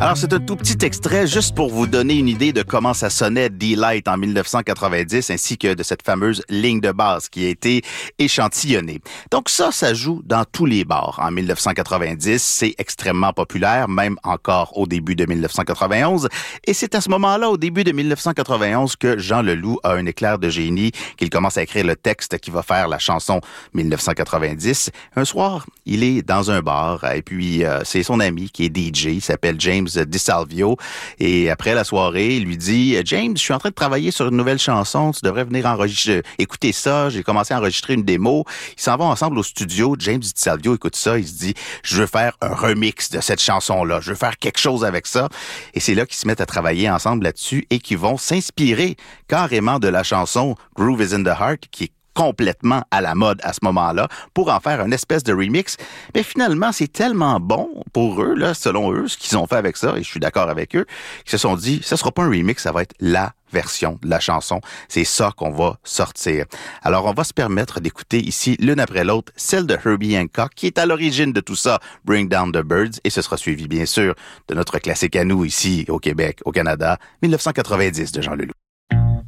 Alors, c'est un tout petit extrait juste pour vous donner une idée de comment ça sonnait Delight en 1990, ainsi que de cette fameuse ligne de basse qui a été échantillonnée. Donc ça joue dans tous les bars. En 1990, c'est extrêmement populaire, même encore au début de 1991. Et c'est à ce moment-là, au début de 1991, que Jean Leloup a un éclair de génie, qu'il commence à écrire le texte qui va faire la chanson 1990. Un soir, il est dans un bar, et puis c'est son ami qui est DJ, il s'appelle James DiSalvio, et après la soirée, il lui dit « James, je suis en train de travailler sur une nouvelle chanson, tu devrais venir écouter ça, j'ai commencé à enregistrer une démo. » Ils s'en vont ensemble au studio, James DiSalvio écoute ça, il se dit « Je veux faire un remix de cette chanson-là, je veux faire quelque chose avec ça. » Et c'est là qu'ils se mettent à travailler ensemble là-dessus et qu'ils vont s'inspirer carrément de la chanson « Groove is in the Heart » qui est complètement à la mode à ce moment-là, pour en faire une espèce de remix. Mais finalement, c'est tellement bon pour eux, là, selon eux, ce qu'ils ont fait avec ça, et je suis d'accord avec eux, qu'ils se sont dit, ça sera pas un remix, ça va être la version de la chanson. C'est ça qu'on va sortir. Alors, on va se permettre d'écouter ici, l'une après l'autre, celle de Herbie Hancock, qui est à l'origine de tout ça, Bring Down the Birds, et ce sera suivi, bien sûr, de notre classique à nous, ici, au Québec, au Canada, 1990 de Jean Leloup.